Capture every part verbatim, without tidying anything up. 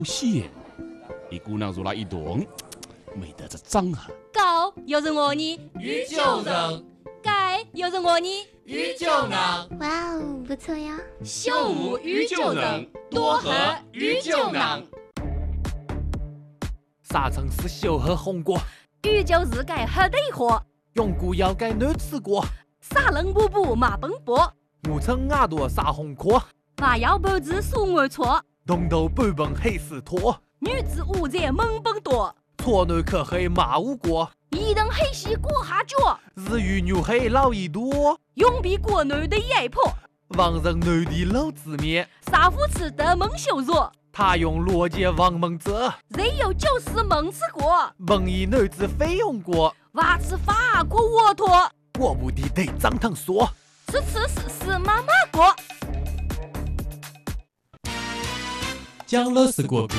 线，一股脑如来一动，美得这张哈。 高又是我呢， 鱼就能， 盖又是我呢， 鱼就能。 哇哦，不错呀！ 秀舞鱼就能，多和鱼就能。 啥城市小喝红果， 鱼就是该喝得火， 永固要该难吃过。 啥人步步马奔波， 我称牙朵啥红壳， 我要半子数我错， 东头半本黑丝拖， 女子午在猛奔多， 错男可黑马无过， 一等黑西过下脚， 日语牛黑老一多， 永比国男的压迫， 王人男的老子面， 杀夫吃得蒙羞辱， 他用逻辑王蒙泽， 人有就是蒙吃过， 蒙以男子非用过， 娃吃法国沃托， 我不的得张腾说， 吃吃是是妈妈过。 江乐是果谷。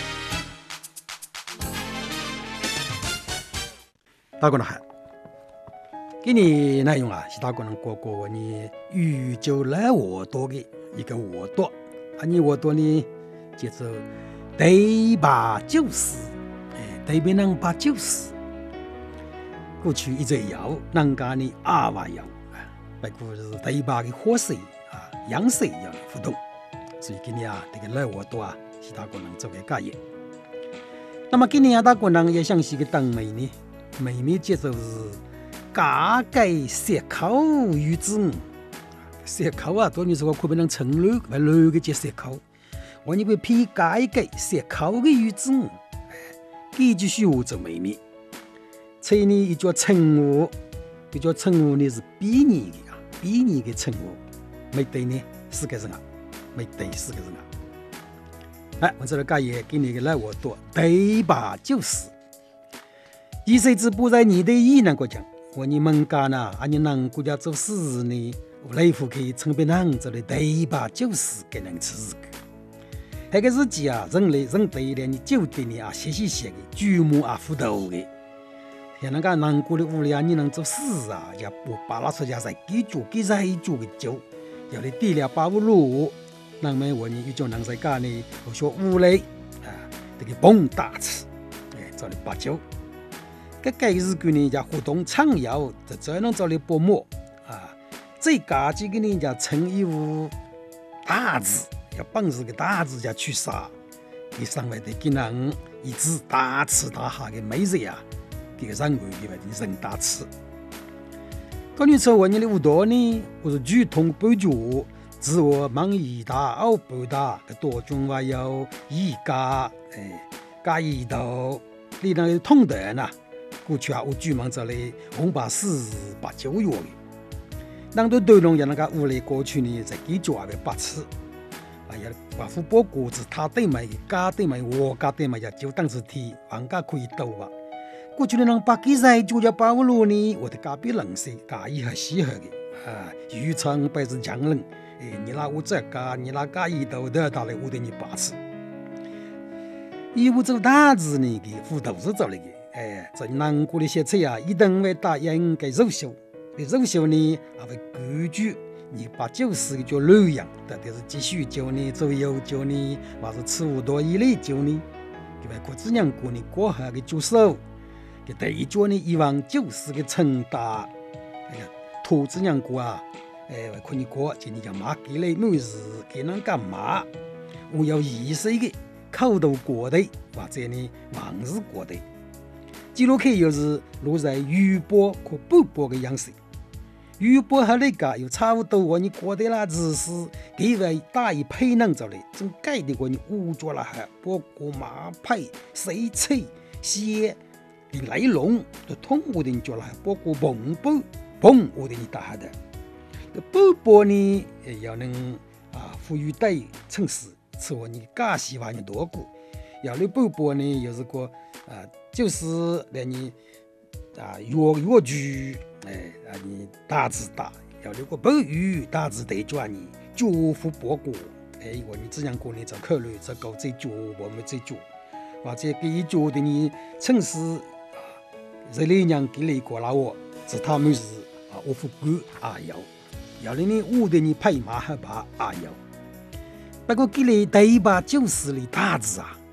大家好，今年内容啊是大家能过过你宇宙来活多的一个活动，啊，你活动呢叫做对把酒事，哎，对面能把酒事。过去一直有，人家呢阿娃有啊，不过是对把的喝水啊、养水一样的活动，所以今年啊这个来活动啊是大家能做个介业。那么今年啊大家能也想是个当妹呢。妹妹接受是假计舌口语子，舌口啊，当然是我可不能承认，不乱个接舌口。我你会偏假一个舌口的语子，这句说话做妹妹。所以呢，一叫称呼，一叫称呼呢是比拟的啊，比拟的称呼。没对呢，是个人啊，没对是个人啊。哎，我这里讲也给你个来我多对吧？就是。一岁之不在你的意能国讲，我你们家呢，啊你能国家做事呢，内府可以称别人这里对吧？就是给人吃日个。那个日子啊，人类人对了你酒店呢啊，写写写的，举目啊糊涂的。像那个南国的屋里啊，你能做事啊，也不把那出家在几桌几在桌的酒，有的地了八五路，那么我呢，有叫人在家呢，我说屋里啊，这个蹦大吃，哎，这里把酒。这个日子呢，叫活动畅游，就只能找你播墨啊。最高级的呢，叫称一壶大字，要本事个大字叫去杀。你上面的给人一直大吃大喝的美食啊，这个人为的外的人大吃。关于说我你的舞蹈呢，我是举通半脚，自我忙一大二半大，个多种还有一家哎加一道，你那个通的呢？过去啊，我专门这里红把四把九月的，当都对农也那个屋里过去呢，在几桌也八吃，哎呀，把副包果子他对买，家对买，我家对买也就当是提，房价可以多吧。过去的人把几岁就叫八五路呢，我的隔壁人士家一和西和的啊，渔场百是强人，哎，你那我这家，你那家一头都要打来我对你八吃，义务做大子呢，给副头是做那个。哎，在南国的些菜啊，一定会答应给肉秀，给肉秀呢，还会根据你把酒事叫乱样，到底是继续酒呢，做油酒呢，还是吃五多一类酒呢？因为国子娘过呢过后的助手，给第一桌呢，以往酒事的称大，哎呀，兔子娘过啊，哎，我看你过，今天叫马给类妹子给人干嘛？我有意识的口头过的，或者呢，王事过的。记录看又是落在预播和半播的样式，预播和那个又差不多，我你过得啦，只是给外大一配能着嘞，总改的我你污浊了还包括马配、水菜、蟹的内容，都通过的你做了，包括pom波pom我的你打下的，这半播呢也要能啊赋予带城市，是我你加喜欢你多过，要你半播呢又是个啊。就是让你啊越越剧，哎，让你大字大，要如果不语大字对转你，祝福包裹，哎，我你这样过呢，就考虑这个这做我们这做，或者给一做的你城市啊，这里人给你过来我，是他们是啊，我不管啊有，要你呢我的你配马和把啊有，不过给你对吧就是你大字啊。